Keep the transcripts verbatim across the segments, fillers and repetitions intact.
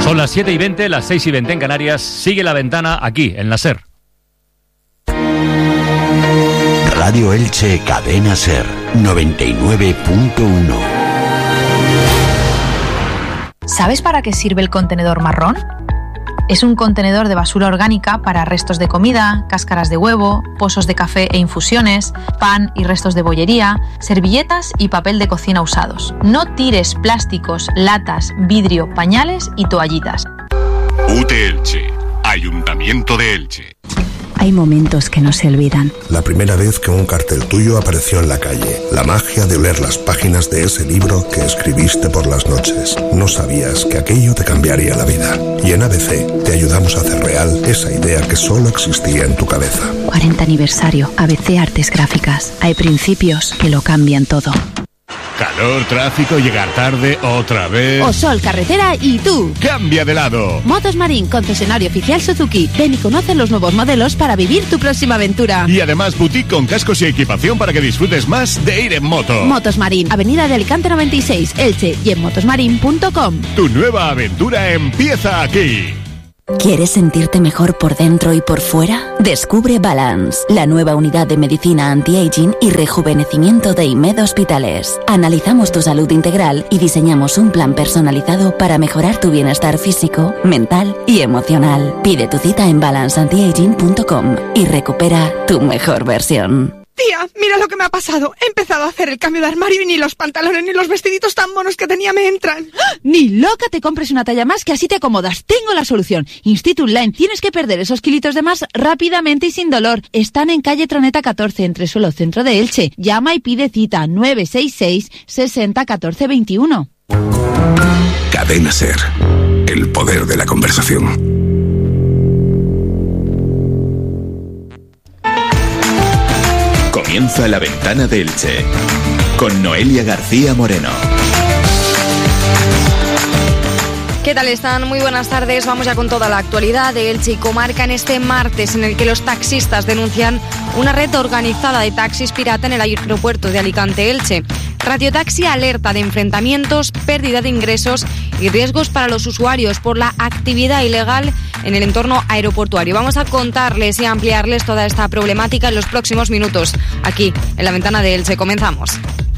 Son las siete y veinte, las seis y veinte en Canarias. Sigue La Ventana aquí, en la SER. Radio Elche, Cadena SER, noventa y nueve punto uno. ¿Sabes para qué sirve el contenedor marrón? Es un contenedor de basura orgánica para restos de comida, cáscaras de huevo, pozos de café e infusiones, pan y restos de bollería, servilletas y papel de cocina usados. No tires plásticos, latas, vidrio, pañales y toallitas. U T E Elche, Ayuntamiento de Elche. Hay momentos que no se olvidan. La primera vez que un cartel tuyo apareció en la calle. La magia de oler las páginas de ese libro que escribiste por las noches. No sabías que aquello te cambiaría la vida. Y en A B C te ayudamos a hacer real esa idea que solo existía en tu cabeza. cuarenta aniversario. A B C Artes Gráficas. Hay principios que lo cambian todo. Calor, tráfico, llegar tarde, otra vez. O sol, carretera y tú. Cambia de lado. Motos Marín, concesionario oficial Suzuki. Ven y conoce los nuevos modelos para vivir tu próxima aventura. Y además boutique con cascos y equipación para que disfrutes más de ir en moto. Motos Marín, Avenida de Alicante noventa y seis, Elche y en motosmarin punto com. Tu nueva aventura empieza aquí. ¿Quieres sentirte mejor por dentro y por fuera? Descubre Balance, la nueva unidad de medicina anti-aging y rejuvenecimiento de IMED Hospitales. Analizamos tu salud integral y diseñamos un plan personalizado para mejorar tu bienestar físico, mental y emocional. Pide tu cita en balance antiaging punto com y recupera tu mejor versión. Tía, mira lo que me ha pasado. He empezado a hacer el cambio de armario y ni los pantalones ni los vestiditos tan monos que tenía me entran. Ni loca te compres una talla más, que así te acomodas. Tengo la solución. Institut Line. Tienes que perder esos kilitos de más rápidamente y sin dolor. Están en calle Troneta catorce, entre suelo centro de Elche. Llama y pide cita nueve seis seis, sesenta, catorce, veintiuno. Cadena SER. El poder de la conversación. Comienza La Ventana de Elche, con Noelia García Moreno. ¿Qué tal están? Muy buenas tardes. Vamos ya con toda la actualidad de Elche y comarca en este martes, en el que los taxistas denuncian una red organizada de taxis pirata en el aeropuerto de Alicante-Elche. Radio Taxi alerta de enfrentamientos, pérdida de ingresos y riesgos para los usuarios por la actividad ilegal en el entorno aeroportuario. Vamos a contarles y ampliarles toda esta problemática en los próximos minutos, aquí en La Ventana de Elche. Comenzamos.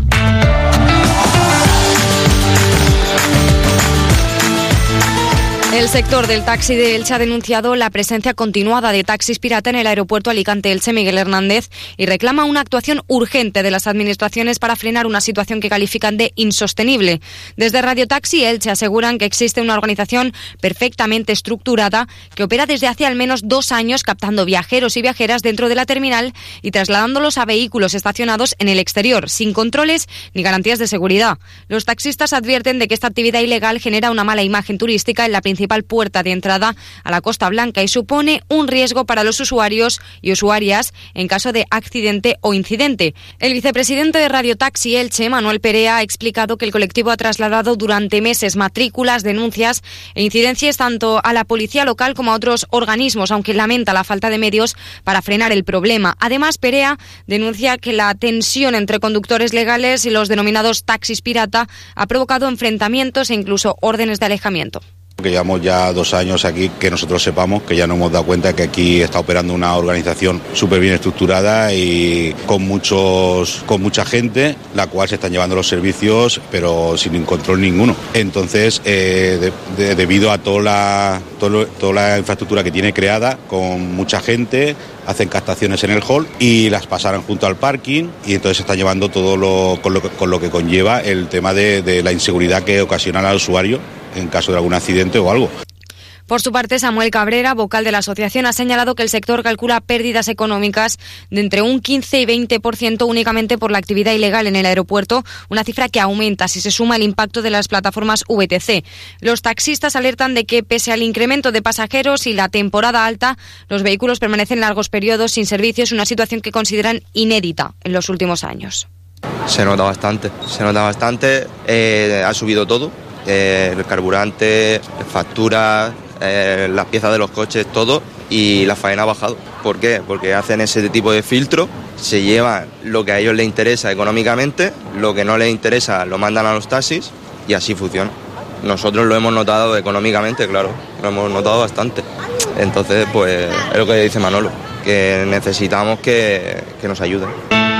El sector del taxi de Elche ha denunciado la presencia continuada de taxis pirata en el aeropuerto Alicante-Elche Miguel Hernández y reclama una actuación urgente de las administraciones para frenar una situación que califican de insostenible. Desde Radio Taxi Elche aseguran que existe una organización perfectamente estructurada que opera desde hace al menos dos años captando viajeros y viajeras dentro de la terminal y trasladándolos a vehículos estacionados en el exterior, sin controles ni garantías de seguridad. Los taxistas advierten de que esta actividad ilegal genera una mala imagen turística en la principal puerta de entrada a la Costa Blanca y supone un riesgo para los usuarios y usuarias en caso de accidente o incidente. El vicepresidente de Radio Taxi Elche, Manuel Perea, ha explicado que el colectivo ha trasladado durante meses matrículas, denuncias e incidencias tanto a la policía local como a otros organismos, aunque lamenta la falta de medios para frenar el problema. Además, Perea denuncia que la tensión entre conductores legales y los denominados taxis pirata ha provocado enfrentamientos e incluso órdenes de alejamiento. Que llevamos ya dos años aquí, que nosotros sepamos, que ya nos hemos dado cuenta que aquí está operando una organización súper bien estructurada y con muchos, con mucha gente, la cual se están llevando los servicios, pero sin control ninguno. Entonces, eh, de, de, debido a toda la, todo, toda la infraestructura que tiene creada, con mucha gente, hacen captaciones en el hall y las pasaron junto al parking y entonces se está llevando todo lo, con, lo, con lo que conlleva el tema de, de la inseguridad que ocasiona al usuario en caso de algún accidente o algo. Por su parte, Samuel Cabrera, vocal de la asociación, ha señalado que el sector calcula pérdidas económicas de entre un quince y veinte por ciento únicamente por la actividad ilegal en el aeropuerto, una cifra que aumenta si se suma el impacto de las plataformas V T C. Los taxistas alertan de que, pese al incremento de pasajeros y la temporada alta, los vehículos permanecen largos periodos sin servicios, una situación que consideran inédita en los últimos años. Se nota bastante, se nota bastante, eh, ha subido todo. Eh, el carburante, facturas, eh, las piezas de los coches, todo, y la faena ha bajado. ¿Por qué? Porque hacen ese tipo de filtro, se llevan lo que a ellos les interesa económicamente, lo que no les interesa lo mandan a los taxis y así funciona. nosotros lo hemos notado económicamente, claro, lo hemos notado bastante. Entonces, pues es lo que dice Manolo, que necesitamos que, que nos ayuden.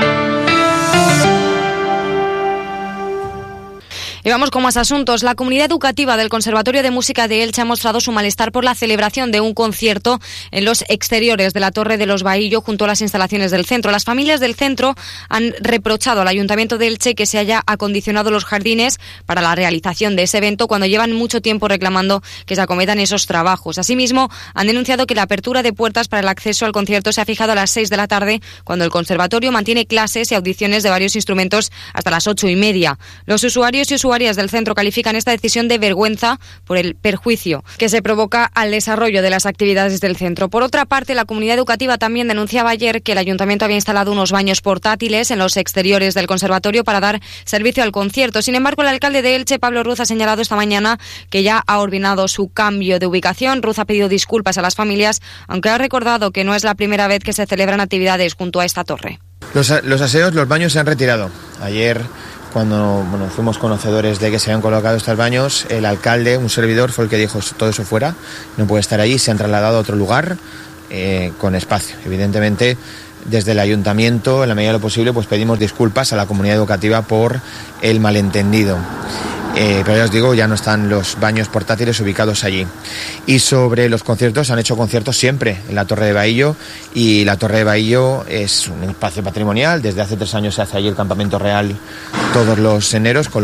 Y vamos con más asuntos. La comunidad educativa del Conservatorio de Música de Elche ha mostrado su malestar por la celebración de un concierto en los exteriores de la Torre de los Bahillo junto a las instalaciones del centro. Las familias del centro han reprochado al Ayuntamiento de Elche que se haya acondicionado los jardines para la realización de ese evento cuando llevan mucho tiempo reclamando que se acometan esos trabajos. Asimismo, han denunciado que la apertura de puertas para el acceso al concierto se ha fijado a las seis de la tarde cuando el conservatorio mantiene clases y audiciones de varios instrumentos hasta las ocho y media. Los usuarios y usuarias del centro califican esta decisión de vergüenza por el perjuicio que se provoca al desarrollo de las actividades del centro. Por otra parte, la comunidad educativa también denunciaba ayer que el ayuntamiento había instalado unos baños portátiles en los exteriores del conservatorio para dar servicio al concierto. Sin embargo, el alcalde de Elche, Pablo Ruz, ha señalado esta mañana que ya ha ordenado su cambio de ubicación. Ruz ha pedido disculpas a las familias, aunque ha recordado que no es la primera vez que se celebran actividades junto a esta torre. Los, los aseos, los baños se han retirado. Ayer, cuando bueno, fuimos conocedores de que se habían colocado estos baños, el alcalde, un servidor, fue el que dijo todo eso fuera, no puede estar allí, se han trasladado a otro lugar eh, con espacio. Evidentemente, desde el ayuntamiento, en la medida de lo posible, pues pedimos disculpas a la comunidad educativa por el malentendido. Eh, pero ya os digo, ya no están los baños portátiles ubicados allí. Y sobre los conciertos, han hecho conciertos siempre en la Torre de Bahillo, y la Torre de Bahillo es un espacio patrimonial. Desde hace tres años se hace allí el campamento real todos los eneros, con